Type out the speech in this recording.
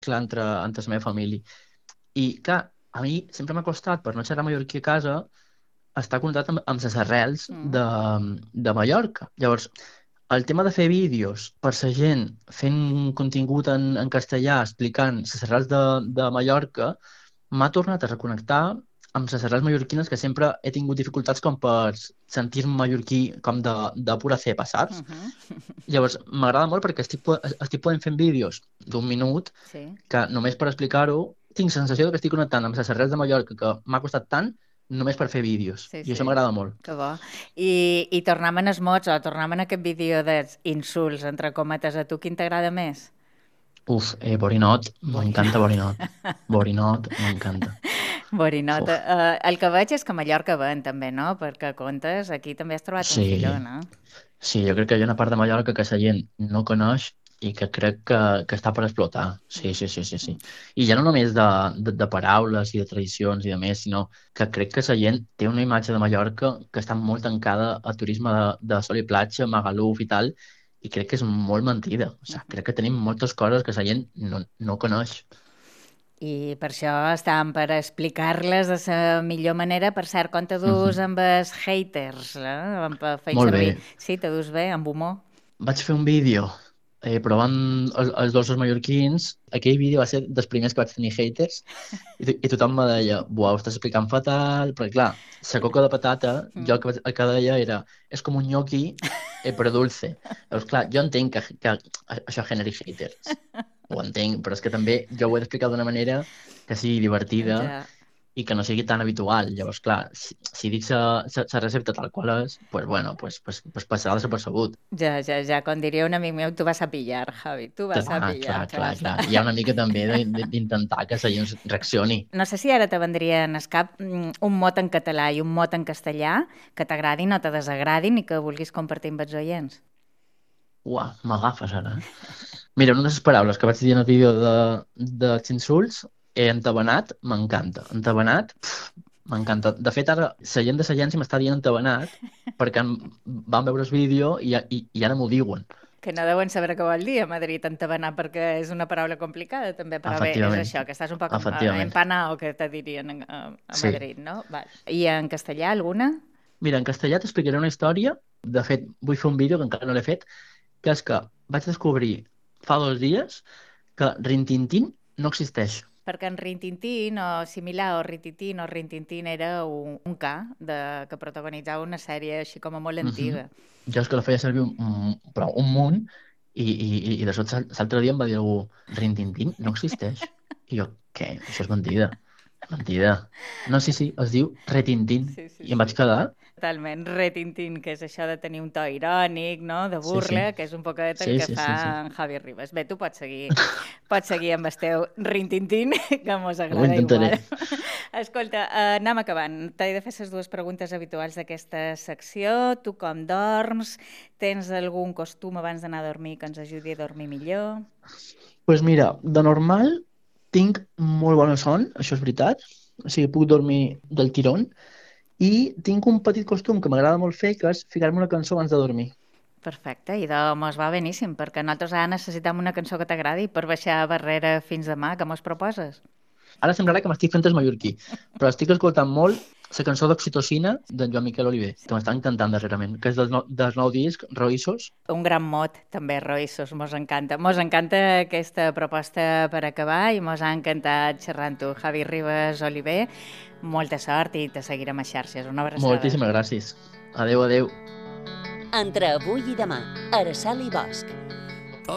mescla entre la meva família. I, clar, a mi sempre m'ha costat, per no xerrar mallorquí a casa, estar connectat amb les arrels de Mallorca. Llavors, el tema de fer vídeos per la gent fent contingut en castellà, explicant les arrels de Mallorca, m'ha tornat a reconnectar amb les arrels mallorquines que sempre he tingut dificultats com per sentir-me mallorquí com de pura cepa, saps? Llavors, m'agrada molt perquè estic podent fer vídeos d'un minut Sí. que només per explicar-ho tinc la sensació que estic connectant amb les arrels de Mallorca que m'ha costat tant només per fer vídeos. Sí, I això sí. m'agrada molt. Que bo. I tornem en els mots, o tornem en aquest vídeo dels insults, entre cometes, a tu quin t'agrada més? Uf, Borinot, Borinot. m'encanta Borinot. Borinot, m'encanta. Borinot. Uf, El que veig és que a Mallorca ven també, no? Perquè contes, aquí també has trobat un filó, sí, no? sí, jo crec que hi ha una part de Mallorca que la gent no coneix i que crec que està per explotar. Sí, sí, sí, sí, sí. I ja no només de paraules i de tradicions i de més, sinó que crec que la gent té una imatge de Mallorca que està molt tancada a turisme de sol i platja, Magaluf i tal, i crec que és molt mentida. O sigui, crec que tenim moltes coses que la gent no coneix. I per això estàvem per explicar-les de la millor manera. Per cert, com te dus amb els haters? Feim Molt bé. servir... Sí, te dus bé, amb humor. Vaig fer un vídeo provant els dolços mallorquins. Aquell vídeo va ser dels primers que vaig tenir haters i tothom me deia, buah, ho estàs explicant fatal, perquè clar, la coca de patata, jo el que deia era, és com un gnocchi, però dulce. Llavors, clar, jo entenc que això generi haters, ho entenc, però és que també jo ho he d'explicar d'una manera que sigui divertida Ja. i que no sigui tan habitual. Llavors, clar, si dic la recepta tal qual és, pues bueno, pues passarà desapercebut. Ja, com diria un amic meu, tu vas a pillar, Javi, tu vas a Clar, pillar, clar, ja clar, està. clar. Hi ha una mica també d'intentar que la gent reaccioni. No sé si ara te vendria en el cap un mot en català i un mot en castellà que t'agradin o te desagradin i que vulguis compartir amb els oients. Uah, m'agafes ara. Mira, una de les paraules que vaig dir en el vídeo dels insults, entabanat, m'encanta. Entabanat, m'encanta. De fet, ara la gent de l'agència m'està dient entabanat perquè van veure el vídeo i ara m'ho diuen. Que no deuen saber què vol dir a Madrid entabanar perquè és una paraula complicada també, però bé, és Efectivament, això, que estàs un poc efectivament. empanao, que te dirien a Sí. Madrid, no? Val. I en castellà alguna? Mira, en castellà t'explicaré una història. De fet, vull fer un vídeo que encara no l'he fet, que és que vaig descobrir fa 2 dies que Rintintín no existeix. Perquè en Rintintín, o similar, o Rititín, o Rintintín era un ca que protagonitzava una sèrie així com a molt antiga. Jo és que la feia servir però un munt i de sobte l'altre dia em va dir algú Rintintín no existeix. I jo, què? Això és mentida. És mentida. No, sí, es diu Retintín. Sí, sí, I em vaig sí. quedar. Totalment, Retintín, que és això de tenir un to irònic, no? De Sí, sí. burla, que és un poquet el Sí, que sí, fa sí, sí. en Javi Ribas. Bé, tu pots seguir amb el teu Rintintín, que mos Ho agrada intentaré. igual. Escolta, anem acabant. T'he de fer les dues preguntes habituals d'aquesta secció. Tu com dorms? Tens algun costum abans d'anar a dormir que ens ajudi a dormir millor? Pues mira, de normal tinc molt bona son, això és veritat. O sigui, puc dormir del tirón. I tinc un petit costum que m'agrada molt fer, que és ficar-me una cançó abans de dormir. Perfecte, i mos va beníssim, perquè nosaltres ara necessitem una cançó que t'agradi per baixar barrera fins demà. Què mos proposes? Ara semblarà que m'estic fent el mallorquí, però estic escoltant molt la cançó d'Oxitocina d'en Joan Miquel Oliver, que m'està encantant darrerament, que és del nou disc, Roïssos. Un gran mot, també, Roïssos, mos encanta. Mos encanta aquesta proposta per acabar i mos ha encantat xerrar amb tu. Javi Ribas Oliver, molta sort i te seguirem a xarxes. Una abraçada. Moltíssimes gràcies. Adeu, adeu. Entre avui i demà, Araceli Bosch.